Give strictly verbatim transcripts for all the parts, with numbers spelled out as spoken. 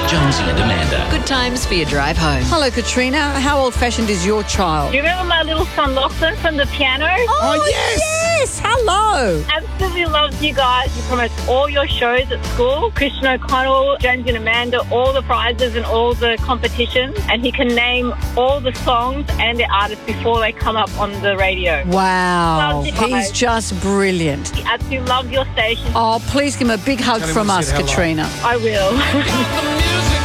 Jonesy and Amanda. Good times for your drive home. Hello, Katrina. How old-fashioned is your child? Do you remember my little son Lachlan from the piano? Oh, Oh, yes! yes! Hello! Absolutely loves you guys. He promotes all your shows at school. Christian O'Connell, Jonesy and Amanda, all the prizes and all the competitions. And he can name all the songs and the artists before they come up on the radio. Wow. Loves you He's guys. just brilliant. He absolutely loves your station. Oh, please give him a big hug Tell him from we us, said hello. Katrina. I will.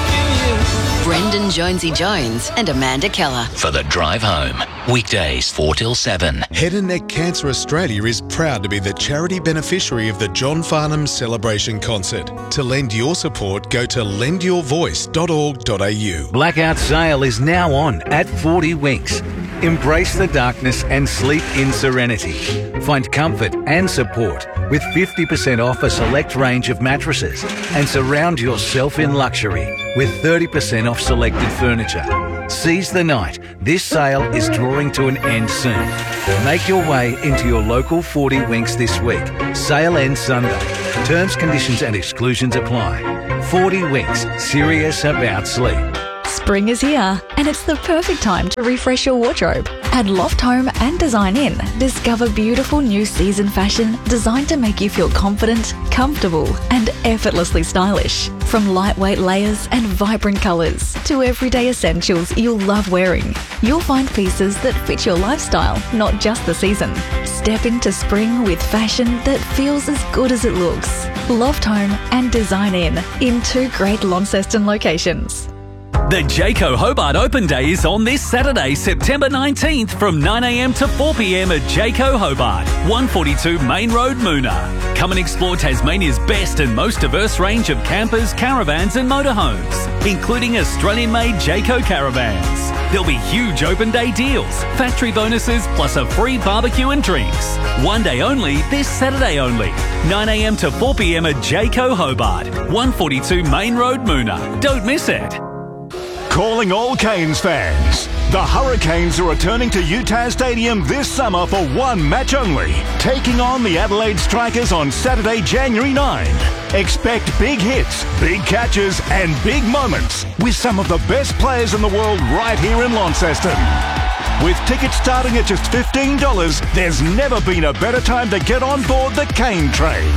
Brendan Jonesy Jones and Amanda Keller. For the drive home. Weekdays four till seven. Head and Neck Cancer Australia is proud to be the charity beneficiary of the John Farnham Celebration Concert. To lend your support, go to lend your voice dot org dot a u. Blackout sale is now on at forty Winks. Embrace the darkness and sleep in serenity. Find comfort and support with fifty percent off a select range of mattresses and surround yourself in luxury with thirty percent off selected furniture. Seize the night. This sale is drawing to an end soon. Make your way into your local forty Winks this week. Sale ends Sunday. Terms, conditions and exclusions apply. forty Winks. Serious about sleep. Spring is here, and it's the perfect time to refresh your wardrobe. At Loft Home and Design Inn, discover beautiful new season fashion designed to make you feel confident, comfortable, and effortlessly stylish. From lightweight layers and vibrant colours to everyday essentials you'll love wearing, you'll find pieces that fit your lifestyle, not just the season. Step into spring with fashion that feels as good as it looks. Loft Home and Design Inn in two great Launceston locations. The Jayco Hobart Open Day is on this Saturday, September nineteenth from nine a m to four p m at Jayco Hobart, one forty-two Main Road, Moona. Come and explore Tasmania's best and most diverse range of campers, caravans and motorhomes, including Australian-made Jayco caravans. There'll be huge open day deals, factory bonuses plus a free barbecue and drinks. One day only, this Saturday only, nine a m to four p m at Jayco Hobart, one forty-two Main Road, Moona. Don't miss it. Calling all Canes fans. The Hurricanes are returning to U T A S Stadium this summer for one match only, taking on the Adelaide Strikers on Saturday, January ninth. Expect big hits, big catches and big moments with some of the best players in the world right here in Launceston. With tickets starting at just fifteen dollars, there's never been a better time to get on board the Cane train.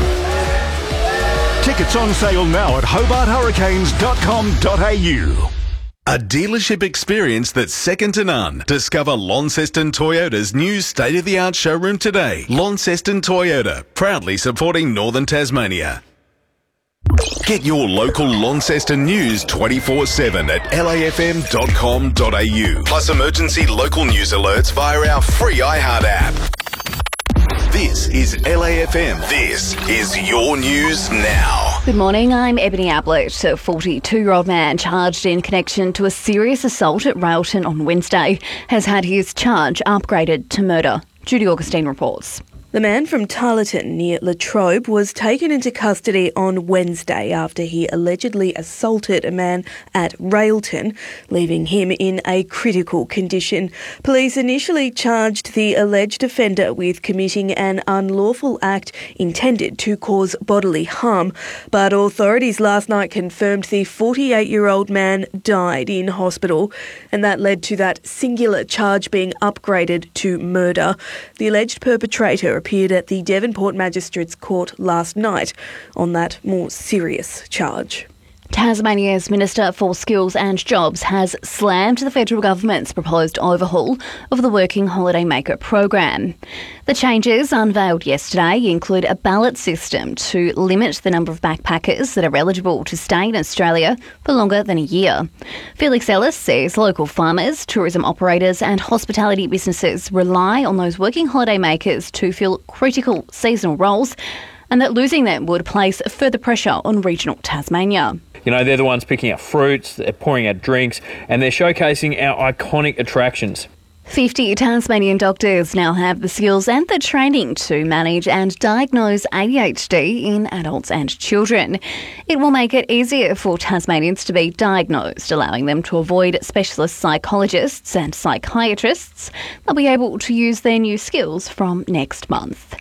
Tickets on sale now at hobart hurricanes dot com dot a u. A dealership experience that's second to none. Discover Launceston Toyota's new state-of-the-art showroom today. Launceston Toyota, proudly supporting Northern Tasmania. Get your local Launceston news twenty-four seven at l a f m dot com dot a u. Plus emergency local news alerts via our free iHeart app. This is L A F M. This is your news now. Good morning, I'm Ebony Ablett. A forty-two-year-old man charged in connection to a serious assault at Railton on Wednesday has had his charge upgraded to murder. Judy Augustine reports. The man from Tarleton near Latrobe was taken into custody on Wednesday after he allegedly assaulted a man at Railton, leaving him in a critical condition. Police initially charged the alleged offender with committing an unlawful act intended to cause bodily harm, but authorities last night confirmed the forty-eight-year-old man died in hospital, and that led to that singular charge being upgraded to murder. The alleged perpetrator appeared at the Devonport Magistrates Court last night on that more serious charge. Tasmania's Minister for Skills and Jobs has slammed the federal government's proposed overhaul of the Working Holiday Maker program. The changes unveiled yesterday include a ballot system to limit the number of backpackers that are eligible to stay in Australia for longer than a year. Felix Ellis says local farmers, tourism operators and hospitality businesses rely on those working holiday makers to fill critical seasonal roles, and that losing them would place further pressure on regional Tasmania. You know, they're the ones picking up fruits, they're pouring out drinks, and they're showcasing our iconic attractions. fifty Tasmanian doctors now have the skills and the training to manage and diagnose A D H D in adults and children. It will make it easier for Tasmanians to be diagnosed, allowing them to avoid specialist psychologists and psychiatrists. They'll be able to use their new skills from next month.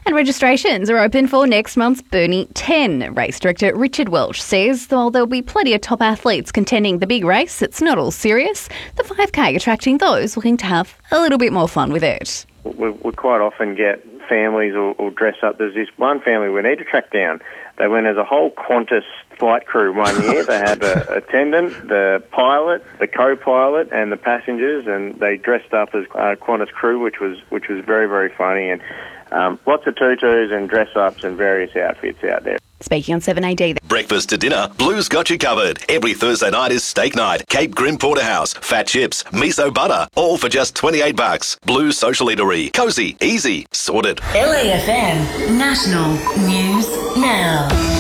And registrations are open for next month's Burnie ten. Race director Richard Welch says while there'll be plenty of top athletes contending the big race, it's not all serious. The five K attracting those looking to have a little bit more fun with it. We, we quite often get families or, or dress up. There's this one family we need to track down. They went as a whole Qantas flight crew one year. They had the attendant, the pilot, the co-pilot, and the passengers, and they dressed up as uh, Qantas crew, which was which was very, very funny. And um, lots of tutus and dress-ups and various outfits out there. Speaking on seven A D. Breakfast to dinner, Blue's got you covered. Every Thursday night is steak night. Cape Grim Porterhouse, fat chips, miso butter, all for just twenty-eight bucks. Blue's Social Eatery. Cozy, easy, sorted. L A F M National News Now.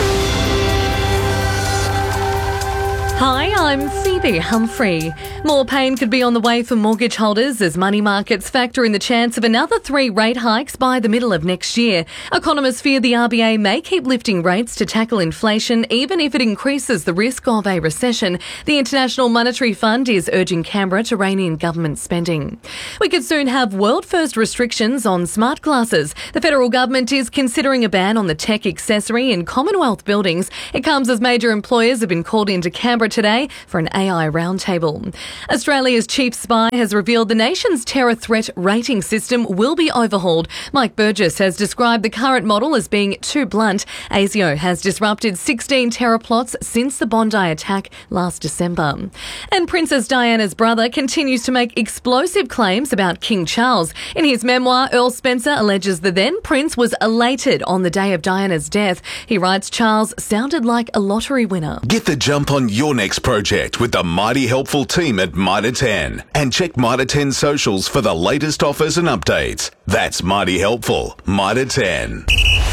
Hi, I'm Phoebe Humphrey. More pain could be on the way for mortgage holders as money markets factor in the chance of another three rate hikes by the middle of next year. Economists fear the R B A may keep lifting rates to tackle inflation, even if it increases the risk of a recession. The International Monetary Fund is urging Canberra to rein in government spending. We could soon have world-first restrictions on smart glasses. The federal government is considering a ban on the tech accessory in Commonwealth buildings. It comes as major employers have been called into Canberra today for an A I roundtable. Australia's chief spy has revealed the nation's terror threat rating system will be overhauled. Mike Burgess has described the current model as being too blunt. ASIO has disrupted sixteen terror plots since the Bondi attack last December. And Princess Diana's brother continues to make explosive claims about King Charles. In his memoir, Earl Spencer alleges the then prince was elated on the day of Diana's death. He writes Charles sounded like a lottery winner. Get the jump on your next project with the mighty helpful team at Mitre ten. And check Mitre ten socials for the latest offers and updates. That's mighty helpful. Mitre ten.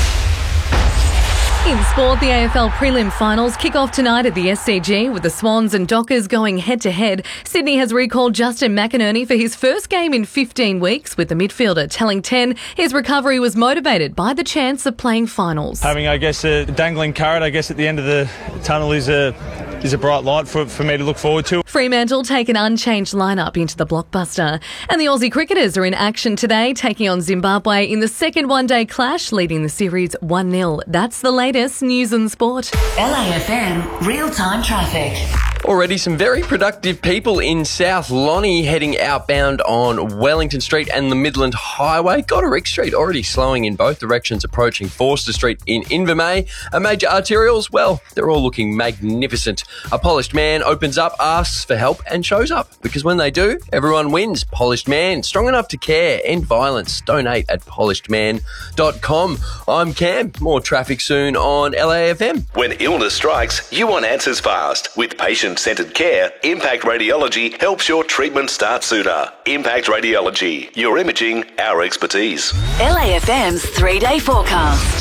In sport, the A F L prelim finals kick off tonight at the S C G with the Swans and Dockers going head-to-head. Sydney has recalled Justin McInerney for his first game in fifteen weeks, with the midfielder telling ten his recovery was motivated by the chance of playing finals. Having, I guess, a dangling carrot, I guess, at the end of the tunnel is a is a bright light for, for me to look forward to. Fremantle take an unchanged lineup into the blockbuster. And the Aussie cricketers are in action today, taking on Zimbabwe in the second one-day clash, leading the series one nil. That's the latest news and sport. L A F M real-time traffic. Already some very productive people in South Lonnie heading outbound on Wellington Street and the Midland Highway. Goderick Street already slowing in both directions, approaching Forster Street in Invermay. A major arterials, well, they're all looking magnificent. A polished man opens up, asks for help and shows up. Because when they do, everyone wins. Polished Man, strong enough to care, end violence. Donate at polished man dot com. I'm Cam. More traffic soon on L A F M. When illness strikes, you want answers fast. With patient-centred care, Impact Radiology helps your treatment start sooner. Impact Radiology, your imaging, our expertise. L A F M's three-day forecast.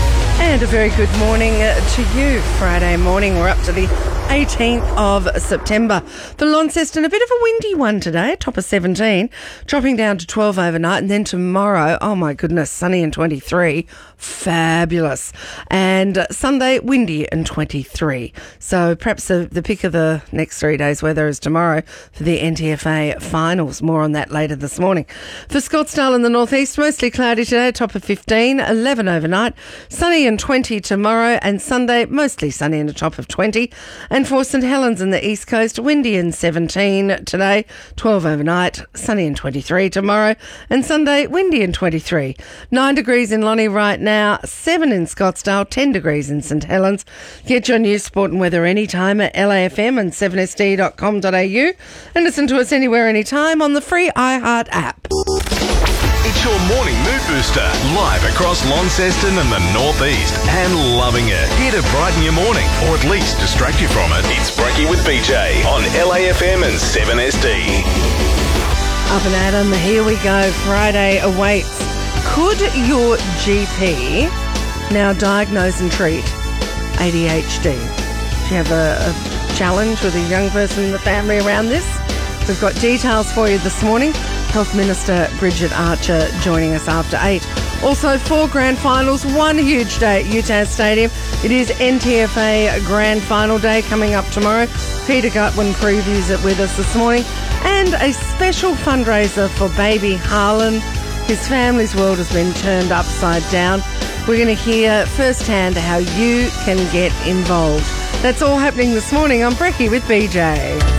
And a very good morning to you. Friday morning, we're up to the eighteenth of September. For Launceston, a bit of a windy one today, top of seventeen, dropping down to twelve overnight, and then tomorrow, oh my goodness, sunny and twenty-three, fabulous. And Sunday, windy and twenty-three. So perhaps the, the pick of the next three days' weather is tomorrow for the N T F A finals. More on that later this morning. For Scottsdale in the northeast, mostly cloudy today, top of fifteen, eleven overnight, sunny and twenty tomorrow, and Sunday, mostly sunny and a top of twenty. And for St Helens in the east coast, windy and seventeen today, twelve overnight, sunny and twenty-three tomorrow, and Sunday, windy and twenty-three. nine degrees in Lonnie right now, seven in Scottsdale, ten degrees in St Helens. Get your news, sport and weather anytime at L A F M and seven S D dot com dot a u, and listen to us anywhere, anytime on the free iHeart app. It's your morning mood booster, live across Launceston and the northeast, and loving it. Here to brighten your morning, or at least distract you from it. It's Brekkie with B J on L A F M and seven S D. Up and Adam, here we go. Friday awaits. Could your G P now diagnose and treat A D H D? Do you have a, a challenge with a young person in the family around this? We've got details for you this morning. Health Minister Bridget Archer joining us after eight. Also, four grand finals, one huge day at U T A S Stadium. It is N T F A Grand Final Day coming up tomorrow. Peter Gutwin previews it with us this morning. And a special fundraiser for baby Harlan His family's world has been turned upside down. We're going to hear firsthand how you can get involved. That's all happening this morning on Brekkie with B J.